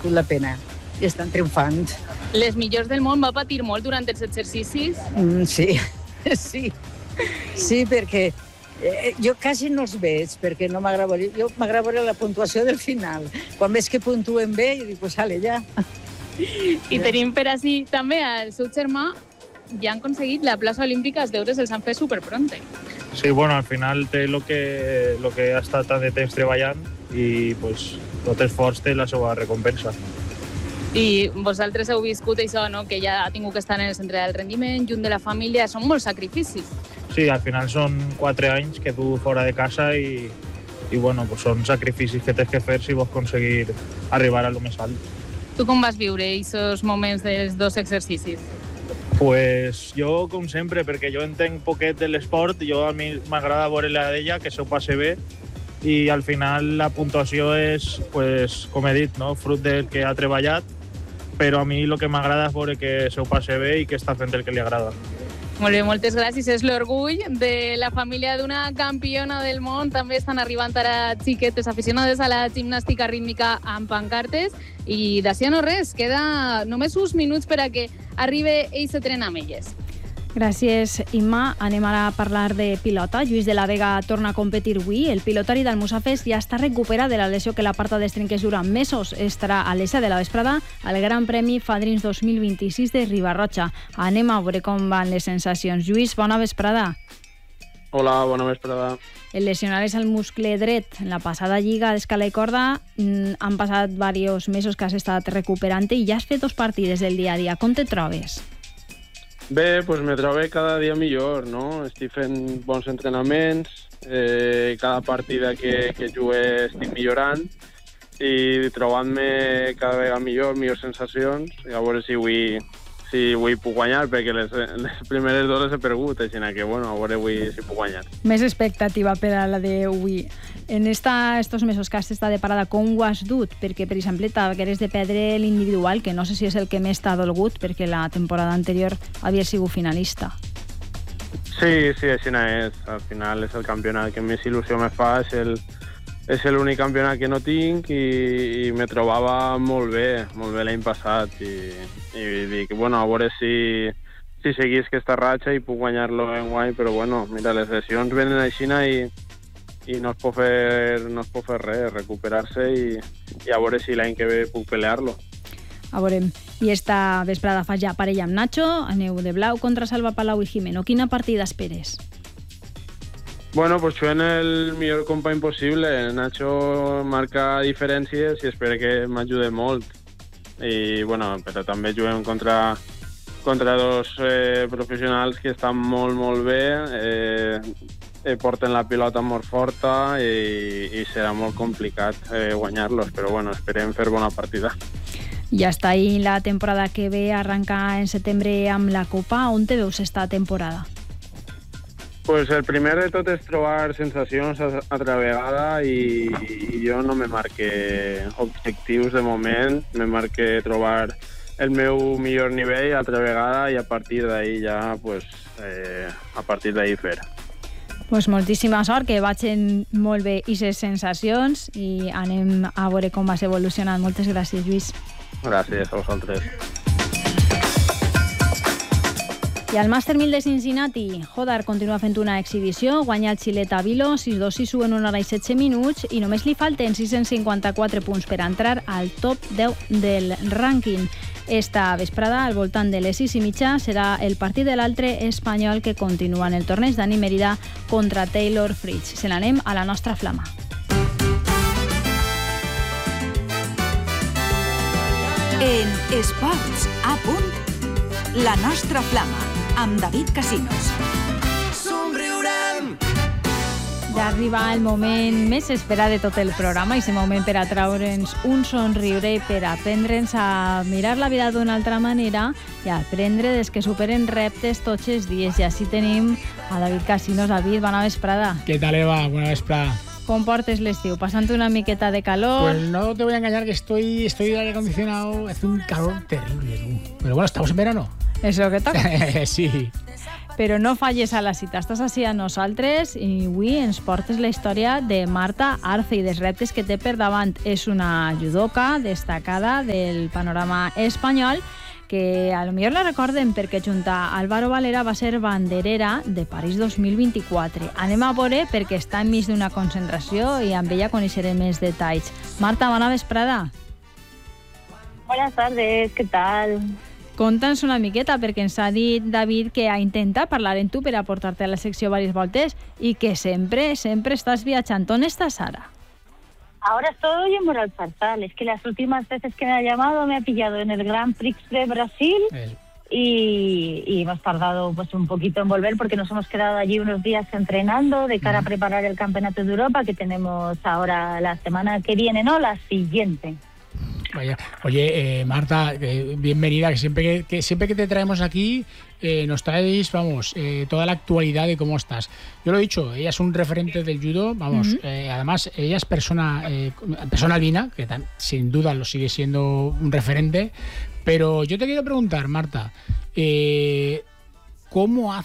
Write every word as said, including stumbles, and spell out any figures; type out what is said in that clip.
merescut la pena. I estan triomfant. Les millors del món va patir molt durant els exercicis? Mm, sí, sí. Sí, perquè eh, jo quasi no els veig, perquè no m'agrada... Jo m'agrada veure la puntuació del final. Quan veig que puntuen bé, jo dic, pues sale, ja. I tenim per així també el seu germà, ja han aconseguit la plaça olímpica, els deures els han fet superpronte. Sí, bueno, al final té el que, lo que ha estat tant de temps treballant i pues, tot esforç té la seva recompensa. I vosaltres heu viscut això, no? Que ja ha tingut que estar en el centre del rendiment, junt de la família, són molts sacrificis. Sí, al final són quatre anys que tu fora de casa i, i bueno, pues són sacrificis que tens que fer si vols aconseguir arribar a lo més alt. Tu com vas viure aquests moments dels dos exercicis? Pues jo, com sempre, perquè jo entenc poquet de l'esport, jo a mi m'agrada veure-la d'ella, que s'ho passe bé, i al final la puntuació és, pues, com he dit, no? Fruit del que ha treballat, però a mi el que m'agrada és veure que s'ho passe bé i que està fent el que li agrada. Molt bé, moltes gràcies. És l'orgull de la família d'una campiona del món. També estan arribant ara xiquetes aficionades a la gimnàstica rítmica amb pancartes. I d'ací no res, queda només uns minuts per a que arribi eixe tren amb elles. Gràcies, Imma. Anem ara a parlar de pilota. Lluís de la Vega torna a competir avui. El pilotari del Musafes ja està recuperat de la lesió que l'aparta d'estrenques durant mesos. Estarà a l'Essa de la vesprada al Gran Premi Fadrins dos mil vint-i-sis de Riba-roja. Anem a veure com van les sensacions. Lluís, bona vesprada. Hola, bona vesprada. El lesionat és el muscle dret. En la passada lliga d'escala i corda han passat diversos mesos que has estat recuperant-te i ja has fet dos partides del dia a dia. Com te trobes? Bé, doncs me trobo cada dia millor, no? Estic fent bons entrenaments, eh, cada partida que, que jugué estic millorant i trobant-me cada vegada millor, millors sensacions, i a veure si avui, si avui puc guanyar, perquè les, les primeres dues les he perdut, així que, bueno, a veure avui si puc guanyar. Més expectativa per a la d'avui. En esta, estos mesos que has estat de parada, com ho has dut? Perquè, per exemple, t'hagueres de perdre l'individual, que no sé si és el que més t'ha dolgut, perquè la temporada anterior havia sigut finalista. Sí, sí, així és. Al final és el campionat que més il·lusió me fa, és el, és l'únic campionat que no tinc i, i me trobava molt bé, molt bé l'any passat i, i dic, bueno, a veure si, si seguís aquesta ratxa i puc guanyar-lo en guany, però bueno, mira, les lesions venen així i i no es pot fer, no es pot fer res, recuperar-se i, i a veure si l'any que ve puc pelear-lo. A veurem. I esta vesprada fa ja parella amb Nacho, aneu de blau contra Salva Palau i Jimeno. Quina partida esperes? Bueno, pues juguem el millor company possible. Nacho marca diferències i espero que m'ajude molt. I, bueno, però també juguem contra, contra dos eh, professionals que estan molt, molt bé. Eh, porten la pilota molt forta i, i serà molt complicat eh, guanyar-los, però bueno, esperem fer bona partida. Ja està ahí la temporada que ve, arrenca en setembre amb la Copa. On te veus esta temporada? Pues el primer de tot és trobar sensacions a altra vegada i, i jo no me marque objectius de moment, me marque trobar el meu millor nivell altra vegada i a partir d'ahí ja, pues, eh, a partir d'ahí fer. Pues moltíssima sort, que vagin molt bé aquestes sensacions i anem a veure com vas evolucionant. Moltes gràcies, Lluís. Gràcies a vosaltres. I al Màster mil de Cincinnati, Hodar continua fent una exhibició, guanya el xilet a Vilo, sis dos sis u en una hora i setze minuts, i només li falten sis-cents cinquanta-quatre punts per entrar al top deu del rànquing. Esta vesprada, al voltant de les sis i mitja, serà el partit de l'altre espanyol que continua en el torneig d'Ani Mérida contra Taylor Fritz. Se n'anem a la nostra flama. En Esports a punt, la nostra flama, amb David Casinos. Somriurem! Ja arriba el moment més esperat de tot el programa, i és el moment per a traure'ns un somriure i per aprendre'ns a mirar la vida d'una altra manera i a aprendre des que superen reptes tots els dies. I així tenim a David Casinos. David, bona vesprada. ¿Qué tal, Eva? Buena vesprada. Com portes l'estiu? ¿Pasando una miqueta de calor? Pues no te voy a engañar que estoy, estoy de aire acondicionado, hace un calor terrible, tú. Pero bueno, estamos en verano. Es lo que toca. Sí. Però no falles a la cita, estàs així a nosaltres i avui ens portes la història de Marta Arce i dels reptes que té per davant. És una judoka destacada del panorama espanyol que a lo millor la recorden perquè junt a Álvaro Valera va ser banderera de París dos mil vint-i-quatre. Anem a veure perquè està enmig d'una concentració i amb ella coneixerem més detalls. Marta, bona vesprada. Buenas tardes, ¿qué tal? Conta'ns una miqueta, perquè ens ha dit David que ha intentat parlar amb tu per a portar-te a la secció diverses voltes i que sempre, sempre estàs viatjant. On estàs ara? Ahora estoy en Moralzarzal. Es que las últimas veces que me ha llamado me ha pillado en el Grand Prix de Brasil y, y hemos tardado pues un poquito en volver porque nos hemos quedado allí unos días entrenando de cara a preparar el Campeonato de Europa que tenemos ahora la semana que viene, ¿no? La siguiente. Vaya. Oye, eh, Marta, eh, bienvenida, que siempre que, que siempre que te traemos aquí eh, nos traes, vamos, eh, toda la actualidad de cómo estás. Yo lo he dicho, ella es un referente del judo, vamos, uh-huh. eh, además ella es persona, eh, persona albina, que tan, sin duda lo sigue siendo un referente, pero yo te quiero preguntar, Marta, eh, ¿cómo hace